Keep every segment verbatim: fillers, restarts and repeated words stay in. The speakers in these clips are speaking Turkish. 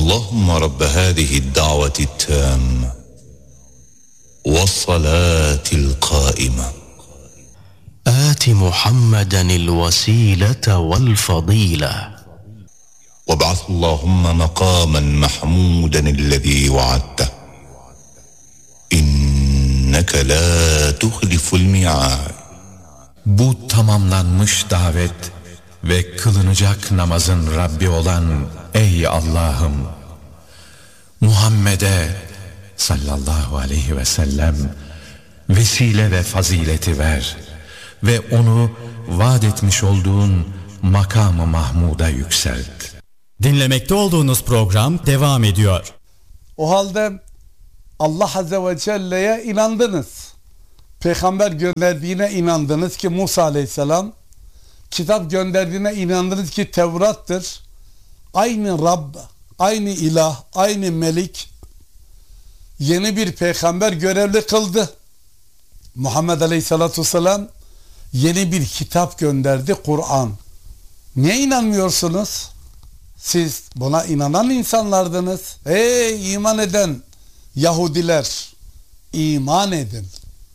اللهم رب هذه الدعوة التامة والصلاة القائمة آت محمدا الوسيلة والفضيلة وابعث اللهم مقاما محمودا الذي وعدته إنك لا تخلف الميعاد. Bu tamamlanmış davet ve kılınacak namazın Rabbi olan ey Allah'ım, Muhammed'e sallallahu aleyhi ve sellem vesile ve fazileti ver ve onu vaat etmiş olduğun makamı Mahmud'a yükselt. Dinlemekte olduğunuz program devam ediyor. O halde Allah Azze ve Celle'ye inandınız. Peygamber gönderdiğine inandınız ki Musa Aleyhisselam, kitap gönderdiğine inandınız ki Tevrat'tır. Aynı Rabb, aynı ilah, aynı melik yeni bir peygamber görevli kıldı. Muhammed Aleyhisselatü Vesselam yeni bir kitap gönderdi, Kur'an. Niye inanmıyorsunuz? Siz buna inanan insanlardınız. Ey iman eden Yahudiler, iman edin.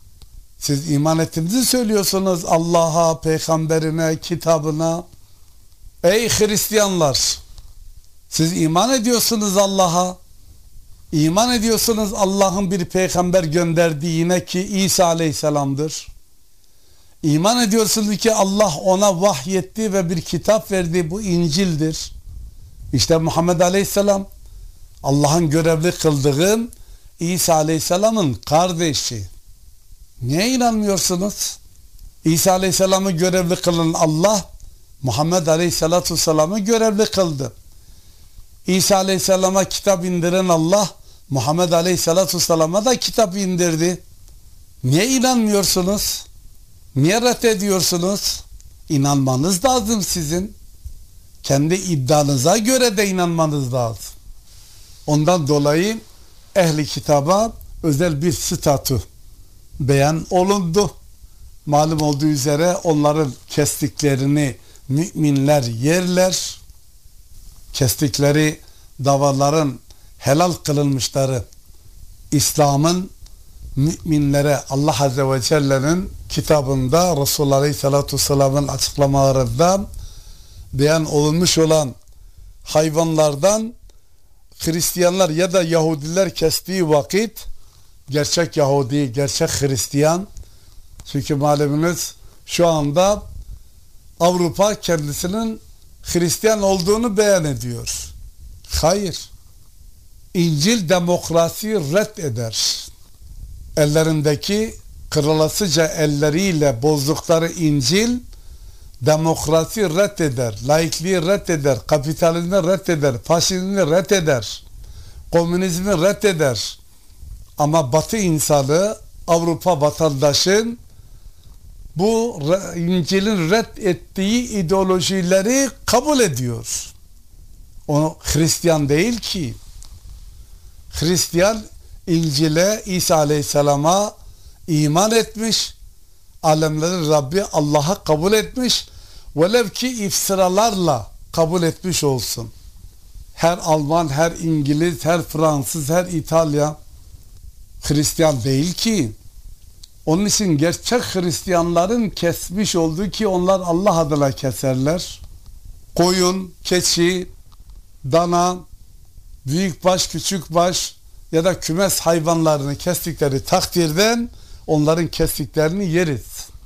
Siz iman ettiğinizi söylüyorsunuz Allah'a, peygamberine, kitabına. Ey Hristiyanlar, siz iman ediyorsunuz Allah'a. İman ediyorsunuz Allah'ın bir peygamber gönderdiğine ki İsa Aleyhisselam'dır. İman ediyorsunuz ki Allah ona vahyetti ve bir kitap verdi, bu İncil'dir. İşte Muhammed Aleyhisselam Allah'ın görevli kıldığı İsa Aleyhisselam'ın kardeşi. Niye inanmıyorsunuz? İsa Aleyhisselam'ı görevli kılan Allah Muhammed Aleyhisselatü Vesselam'ı görevli kıldı. İsa Aleyhisselam'a kitap indiren Allah Muhammed Aleyhisselatü Vesselam'a da kitap indirdi. Niye inanmıyorsunuz? Niye reddediyorsunuz? İnanmanız lazım sizin. Kendi iddianıza göre de inanmanız lazım. Ondan dolayı ehli kitaba özel bir statü beyan olundu. Malum olduğu üzere onların kestiklerini müminler yerler. Kestikleri davaların helal kılınmışları İslam'ın müminlere Allah Azze ve Celle'nin kitabında Resulullah Aleyhisselatü Vesselam'ın açıklamalarında beyan olunmuş olan hayvanlardan Hristiyanlar ya da Yahudiler kestiği vakit gerçek Yahudi, gerçek Hristiyan, çünkü malumunuz şu anda Avrupa kendisinin Hristiyan olduğunu beyan ediyor. Hayır. İncil demokrasiyi red eder. Ellerindeki kırılasıca elleriyle bozdukları İncil demokrasi red eder, laikliği red eder, kapitalizmi red eder, faşizmi red eder, komünizmi red eder. Ama Batı insanı, Avrupa vatandaşın bu İncil'in red ettiği ideolojileri kabul ediyor. O Hristiyan değil ki. Hristiyan İncil'e, İsa Aleyhisselam'a iman etmiş, alemlerin Rabbi Allah'a kabul etmiş, velev ki iftiralarla kabul etmiş olsun. Her Alman, her İngiliz, her Fransız, her İtalya Hristiyan değil ki. Onun için gerçek Hristiyanların kesmiş olduğu ki onlar Allah adına keserler. Koyun, keçi, dana, büyükbaş, küçükbaş ya da kümes hayvanlarını kestikleri takdirden onların kestiklerini yeriz.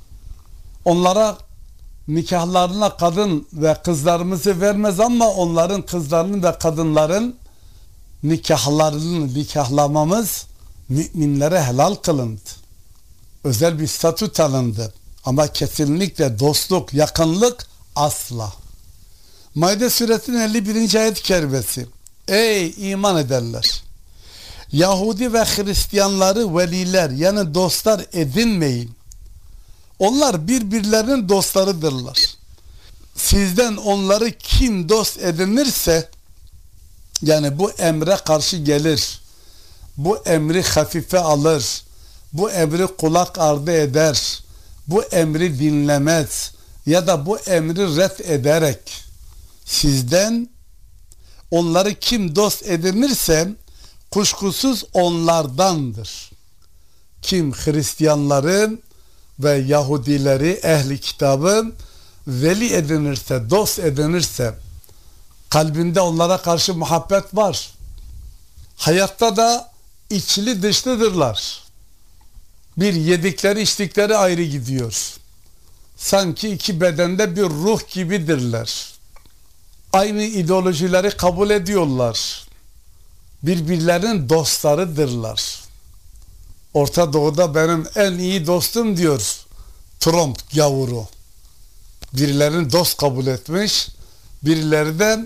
Onlara nikahlarına kadın ve kızlarımızı vermez ama onların kızlarının ve kadınların nikahlarını nikahlamamız müminlere helal kılındı. Özel bir statü tanındı. Ama kesinlikle dostluk, yakınlık asla. Maide suresinin elli birinci ayet-i kerimesi. Ey iman edenler! Yahudi ve Hristiyanları veliler yani dostlar edinmeyin. Onlar birbirlerinin dostlarıdırlar. Sizden onları kim dost edinirse, yani bu emre karşı gelir, bu emri hafife alır, bu emri kulak ardı eder, bu emri dinlemez ya da bu emri ret ederek sizden onları kim dost edinirse kuşkusuz onlardandır. Kim Hristiyanların ve Yahudileri, ehli kitabı veli edinirse, dost edinirse, kalbinde onlara karşı muhabbet var. Hayatta da içli dışlıdırlar. Bir yedikleri içtikleri ayrı gidiyor. Sanki iki bedende bir ruh gibidirler. Aynı ideolojileri kabul ediyorlar. Birbirlerinin dostlarıdırlar. Orta Doğu'da benim en iyi dostum diyor Trump gavuru. Birilerini dost kabul etmiş, birileri de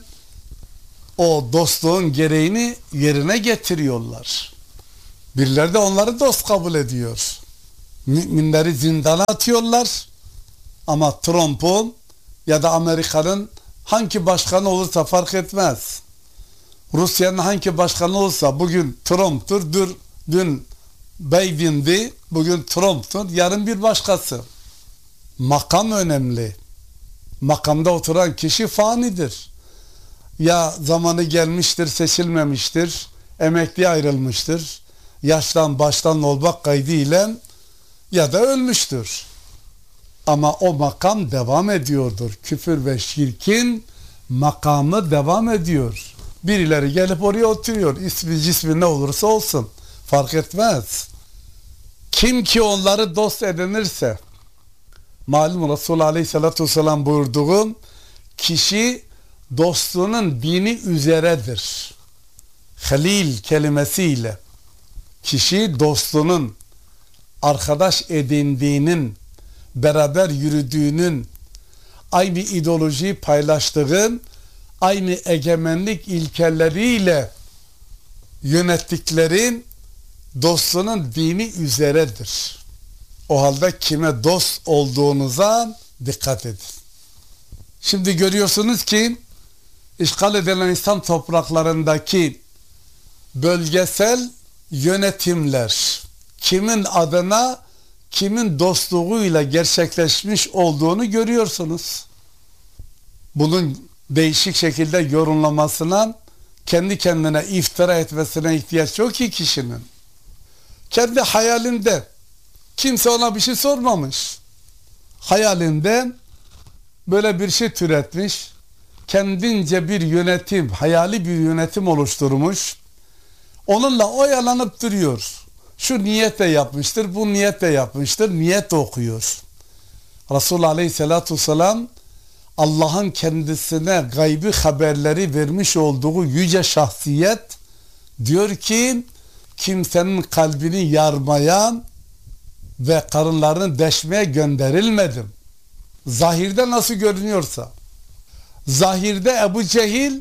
o dostluğun gereğini yerine getiriyorlar. Birileri de onları dost kabul ediyor. Müminleri zindana atıyorlar ama Trump'un ya da Amerika'nın hangi başkanı olursa fark etmez. Rusya'nın hangi başkanı olursa bugün Trump'tur, dün, dün Biden'di, bugün Trump'tur, yarın bir başkası. Makam önemli. Makamda oturan kişi fanidir. Ya zamanı gelmiştir, seçilmemiştir, emekliye ayrılmıştır, yaştan baştan olmak kaydıyla ya da ölmüştür. Ama o makam devam ediyordur. Küfür ve şirkin makamı devam ediyor. Birileri gelip oraya oturuyor. İsmi cismi ne olursa olsun. Fark etmez. Kim ki onları dost edinirse, malum Resulullah Aleyhisselatü Vesselam buyurduğu kişi dostluğunun dini üzeredir. Halil kelimesiyle kişi dostluğunun, arkadaş edindiğinin, beraber yürüdüğünün, aynı ideolojiyi paylaştığı, aynı egemenlik ilkeleriyle yönettikleri dostluğunun dini üzeredir. O halde kime dost olduğunuza dikkat edin. Şimdi görüyorsunuz ki işgal edilen İslam topraklarındaki bölgesel yönetimler kimin adına, kimin dostluğuyla gerçekleşmiş olduğunu görüyorsunuz. Bunun değişik şekilde yorumlamasına, kendi kendine iftira etmesine ihtiyaç yok ki kişinin. Kendi hayalinde, kimse ona bir şey sormamış. Hayalinde böyle bir şey türetmiş, kendince bir yönetim, hayali bir yönetim oluşturmuş. Onunla oyalanıp duruyor. Şu niyetle yapmıştır, bu niyetle yapmıştır, niyet okuyor. Resulullah Aleyhisselatü Vesselam Allah'ın kendisine gaybi haberleri vermiş olduğu yüce şahsiyet diyor ki kimsenin kalbini yarmaya ve karınlarını deşmeye gönderilmedim. Zahirde nasıl görünüyorsa, zahirde Ebu Cehil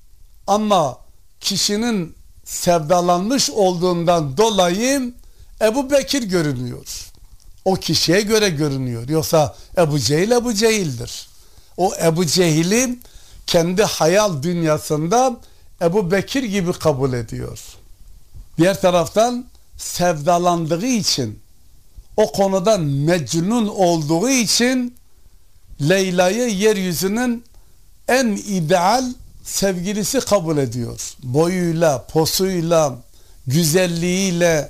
ama kişinin sevdalanmış olduğundan dolayı Ebu Bekir görünüyor. O kişiye göre görünüyor. Yoksa Ebu Cehil Ebu Cehil'dir. O Ebu Cehil'i kendi hayal dünyasında Ebu Bekir gibi kabul ediyor. Diğer taraftan sevdalandığı için, o konuda mecnun olduğu için Leyla'yı yeryüzünün en ideal sevgilisi kabul ediyor. Boyuyla, posuyla, güzelliğiyle,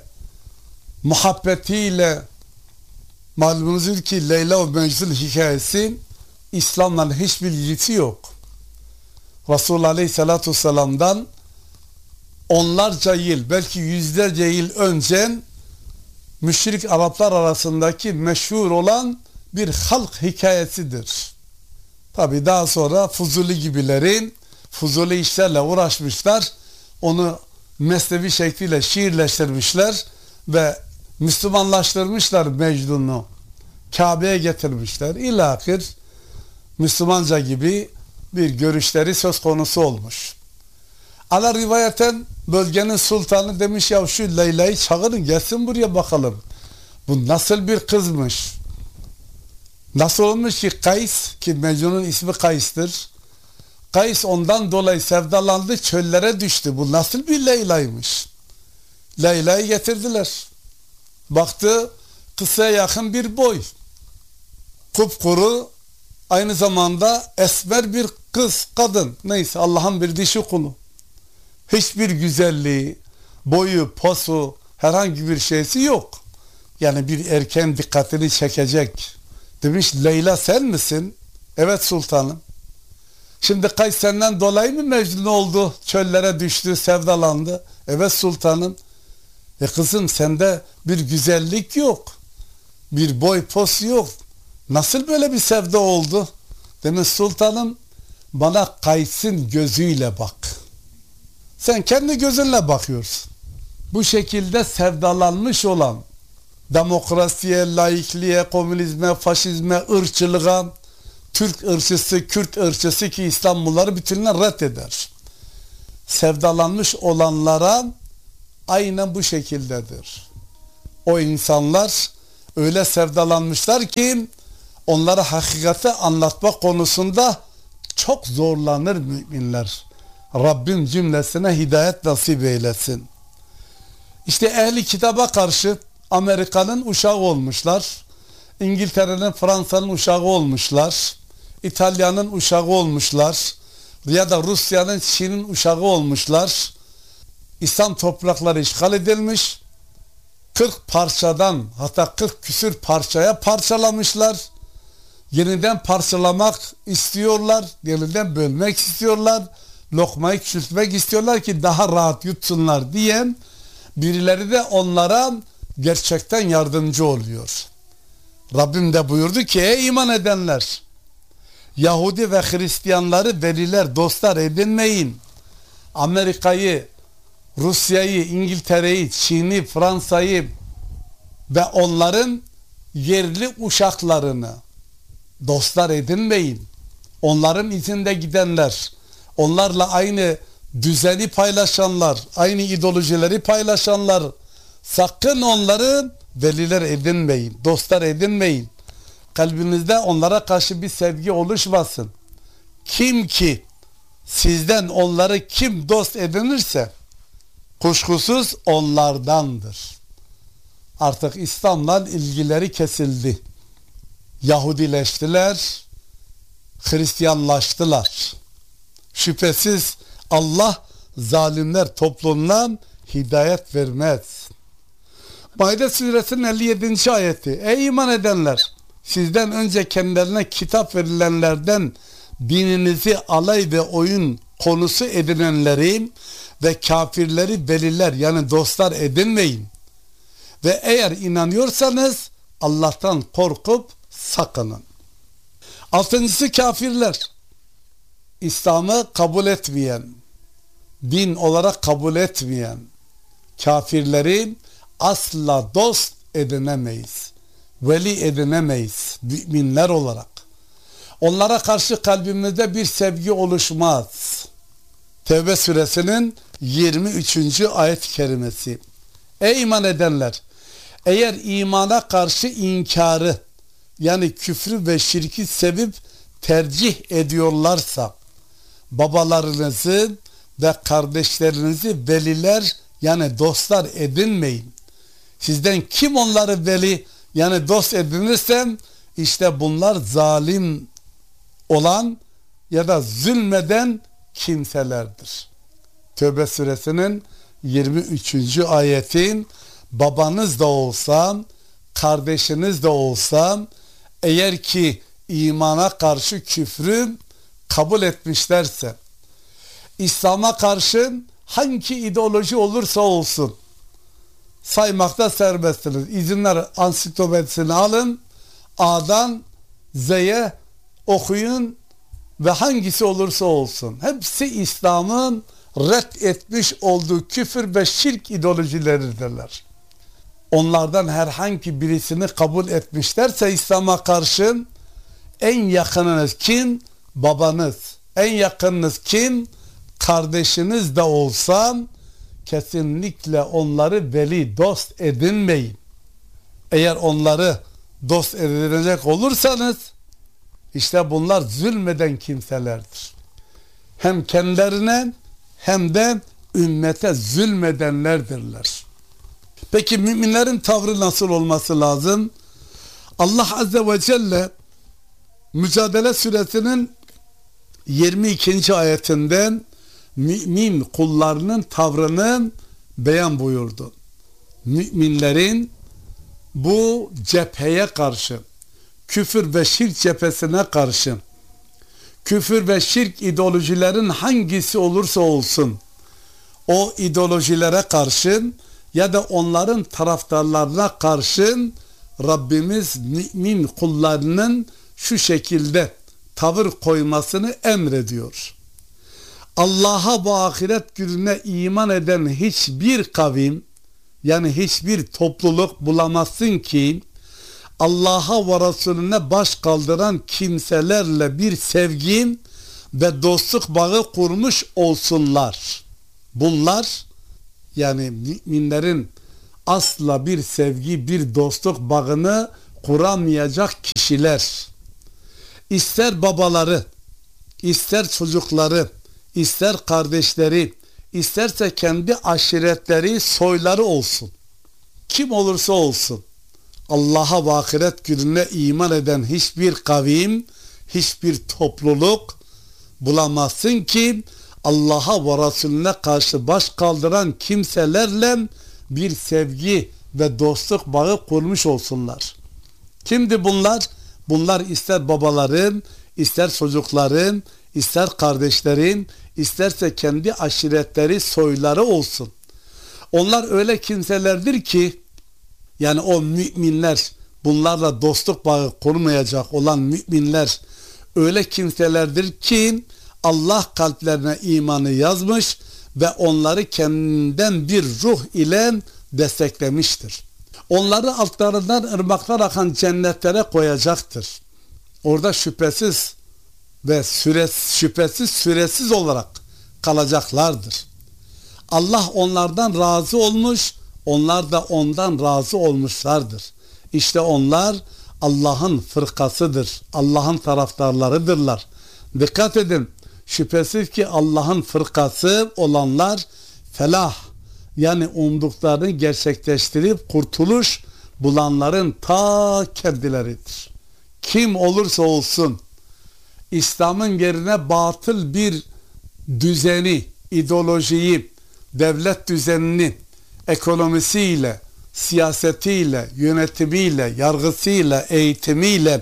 muhabbetiyle. Malumunuzdur ki Leyla ve Mecnun hikayesi İslam'la hiçbir ilgisi yok. Resulullah Aleyhisselatü Vesselam'dan onlarca yıl, belki yüzlerce yıl önce müşrik Araplar arasındaki meşhur olan bir halk hikayesidir. Tabi daha sonra Fuzuli gibilerin Fuzuli işlerle uğraşmışlar. Onu mesnevi şekliyle şiirleştirmişler ve Müslümanlaştırmışlar Mecnun'u. Kabe'ye getirmişler. İlahir Müslümanca gibi bir görüşleri söz konusu olmuş. Ala rivayeten bölgenin sultanı demiş ya şu Leyla'yı çağırın gelsin buraya bakalım. Bu nasıl bir kızmış? Nasıl olmuş ki Kays, ki Mecnun'un ismi Kays'tır. Kays ondan dolayı sevdalandı, çöllere düştü. Bu nasıl bir Leyla'ymış? Leyla'yı getirdiler. Baktı kısaya yakın bir boy. Kupkuru, aynı zamanda esmer bir kız, kadın. Neyse Allah'ın bir dişi kulu. Hiçbir güzelliği, boyu, posu, herhangi bir şeysi yok. Yani bir erkeğin dikkatini çekecek. Demiş, Leyla sen misin? Evet sultanım. Şimdi Kays senden dolayı mı Mecnun oldu? Çöllere düştü, sevdalandı. Evet sultanım. E kızım, sende bir güzellik yok. Bir boy pos yok. Nasıl böyle bir sevda oldu? Demiş, sultanım bana Kays'ın gözüyle bak. Sen kendi gözünle bakıyorsun. Bu şekilde sevdalanmış olan, demokrasiye, laikliğe, komünizme, faşizme, ırkçılığa, Türk ırkçısı, Kürt ırkçısı ki İslam bunları bütünüyle reddeder. Sevdalanmış olanlara aynen bu şekildedir. O insanlar öyle sevdalanmışlar ki onlara hakikati anlatmak konusunda çok zorlanır müminler. Rabbim cümlesine hidayet nasip eylesin. İşte ehli kitaba karşı Amerika'nın uşağı olmuşlar. İngiltere'nin, Fransa'nın uşağı olmuşlar. İtalya'nın uşağı olmuşlar. Ya da Rusya'nın, Çin'in uşağı olmuşlar. İslam toprakları işgal edilmiş. kırk parçadan, hatta kırk küsür parçaya parçalamışlar. Yeniden parçalamak istiyorlar. Yeniden bölmek istiyorlar. Lokmayı küçültmek istiyorlar ki daha rahat yutsunlar diye birileri de onlara gerçekten yardımcı oluyor. Rabbim de buyurdu ki, ey iman edenler, Yahudi ve Hristiyanları veliler, dostlar edinmeyin. Amerika'yı, Rusya'yı, İngiltere'yi, Çin'i, Fransa'yı ve onların yerli uşaklarını dostlar edinmeyin. Onların izinde gidenler, onlarla aynı düzeni paylaşanlar, aynı ideolojileri paylaşanlar, sakın onları veliler edinmeyin, dostlar edinmeyin. Kalbinizde onlara karşı bir sevgi oluşmasın. Kim ki sizden onları kim dost edinirse kuşkusuz onlardandır. Artık İslam'la ilgileri kesildi. Yahudileştiler, Hristiyanlaştılar. Şüphesiz Allah zalimler toplumuna hidayet vermez. Maide suresinin elli yedinci ayeti. Ey iman edenler! Sizden önce kendilerine kitap verilenlerden dininizi alay ve oyun konusu edinenleri ve kafirleri veliler, yani dostlar edinmeyin. Ve eğer inanıyorsanız Allah'tan korkup sakının. Altıncısı kafirler. İslam'ı kabul etmeyen, din olarak kabul etmeyen kafirleri asla dost edinemeyiz. Veli edinemeyiz müminler olarak. Onlara karşı kalbimizde bir sevgi oluşmaz. Tevbe suresinin yirmi üçüncü ayet-i kerimesi. Ey iman edenler! Eğer imana karşı inkarı, yani küfrü ve şirki sevip tercih ediyorlarsa babalarınızı ve kardeşlerinizi veliler, yani dostlar edinmeyin. Sizden kim onları veli, yani dost edinirse işte bunlar zalim olan ya da zulmeden kimselerdir. Tövbe suresinin yirmi üçüncü ayetin babanız da olsa, kardeşiniz de olsa, eğer ki imana karşı küfrü kabul etmişlerse, İslam'a karşı hangi ideoloji olursa olsun saymakta serbestsiniz. İzinler ansiklopedisini alın, A'dan Z'ye okuyun ve hangisi olursa olsun. Hepsi İslam'ın red etmiş olduğu küfür ve şirk ideolojileridirler. Onlardan herhangi birisini kabul etmişlerse İslam'a karşı en yakınınız kim? Babanız. En yakınınız kim? Kardeşiniz de olsa kesinlikle onları veli, dost edinmeyin. Eğer onları dost edinecek olursanız işte bunlar zulmeden kimselerdir. Hem kendilerine hem de ümmete zulmedenlerdirler. Peki müminlerin tavrı nasıl olması lazım? Allah Azze ve Celle Mücadele Suresinin yirmi ikinci ayetinden mümin kullarının tavrını beyan buyurdu. Müminlerin bu cepheye karşı, küfür ve şirk cephesine karşı, küfür ve şirk ideolojilerin hangisi olursa olsun, o ideolojilere karşı ya da onların taraftarlarına karşı Rabbimiz mümin kullarının şu şekilde tavır koymasını emrediyor. Allah'a ve ahiret gününe iman eden hiçbir kavim, yani hiçbir topluluk bulamazsın ki Allah'a ve Resulüne baş kaldıran kimselerle bir sevgi ve dostluk bağı kurmuş olsunlar. Bunlar, yani müminlerin asla bir sevgi, bir dostluk bağını kuramayacak kişiler, ister babaları, ister çocukları, ister kardeşleri, isterse kendi aşiretleri, soyları olsun, kim olursa olsun, Allah'a ve ahiret gününe iman eden hiçbir kavim, hiçbir topluluk bulamazsın ki Allah'a ve Resulüne karşı baş kaldıran kimselerle bir sevgi ve dostluk bağı kurmuş olsunlar. Kimdi bunlar? Bunlar ister babaların, ister çocukların, ister kardeşlerin, isterse kendi aşiretleri, soyları olsun. Onlar öyle kimselerdir ki, yani o müminler, bunlarla dostluk bağı kurmayacak olan müminler öyle kimselerdir ki Allah kalplerine imanı yazmış ve onları kendinden bir ruh ile desteklemiştir. Onları altlarından ırmaklar akan cennetlere koyacaktır. Orada şüphesiz ve süresiz, şüphesiz süresiz olarak kalacaklardır. Allah onlardan razı olmuş, onlar da ondan razı olmuşlardır. İşte onlar Allah'ın fırkasıdır, Allah'ın taraftarlarıdırlar. Dikkat edin, şüphesiz ki Allah'ın fırkası olanlar felah, yani umduklarını gerçekleştirip kurtuluş bulanların ta kendileridir. Kim olursa olsun İslam'ın yerine batıl bir düzeni, ideolojiyi, devlet düzenini ekonomisiyle, siyasetiyle, yönetimiyle, yargısıyla, eğitimiyle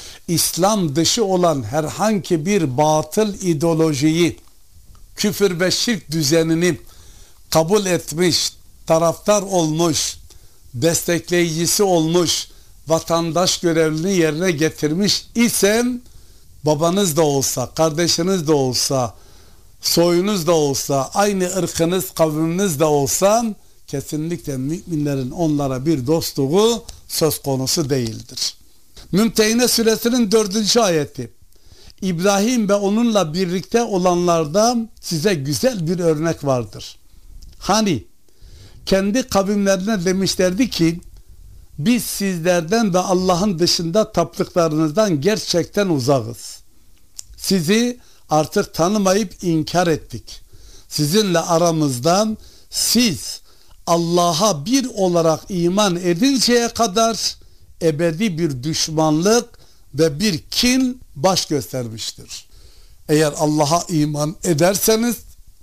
İslam dışı olan herhangi bir batıl ideolojiyi, küfür ve şirk düzenini kabul etmiş, taraftar olmuş, destekleyicisi olmuş, vatandaş görevini yerine getirmiş isem, babanız da olsa, kardeşiniz de olsa, soyunuz da olsa, aynı ırkınız, kavminiz de olsa, kesinlikle müminlerin onlara bir dostluğu söz konusu değildir. Mümtehine suresinin dördüncü ayeti. İbrahim ve onunla birlikte olanlarda size güzel bir örnek vardır. Hani kendi kavimlerine demişlerdi ki biz sizlerden ve Allah'ın dışında taptıklarınızdan gerçekten uzağız. Sizi artık tanımayıp inkar ettik. Sizinle aramızdan siz Allah'a bir olarak iman edinceye kadar ebedi bir düşmanlık ve bir kin baş göstermiştir. Eğer Allah'a iman ederseniz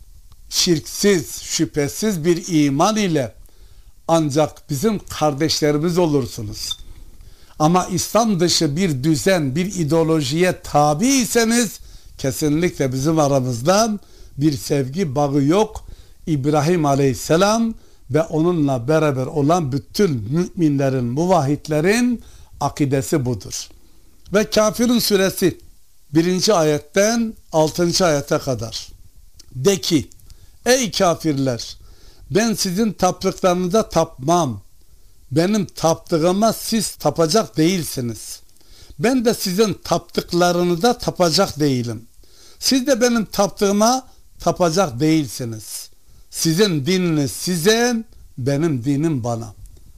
şirksiz, şüphesiz bir iman ile ancak bizim kardeşlerimiz olursunuz. Ama İslam dışı bir düzen, bir ideolojiye tabiyseniz kesinlikle bizim aramızda bir sevgi bağı yok. İbrahim Aleyhisselam ve onunla beraber olan bütün müminlerin, muvahhidlerin akidesi budur. Ve Kafirun suresi birinci ayetten altıncı ayete kadar. De ki, ey kafirler, ben sizin taptıklarınıza tapmam. Benim taptığıma siz tapacak değilsiniz. Ben de sizin taptıklarınıza tapacak değilim. Siz de benim taptığıma tapacak değilsiniz. Sizin dininiz size, benim dinim bana.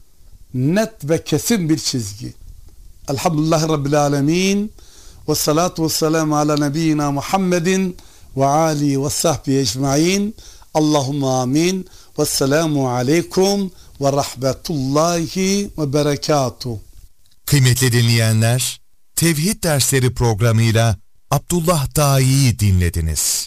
Net ve kesin bir çizgi. Elhamdülillahi Rabbil Alemin ve salatu ve selamu ala nebiyyina Muhammedin ve ali ve sahbihi ecma'in. Allahümme amin. Vesselamu aleyküm ve rahmetullahi ve berekatuhu. Kıymetli dinleyenler, Tevhid Dersleri programıyla Abdullah Dai'yi dinlediniz.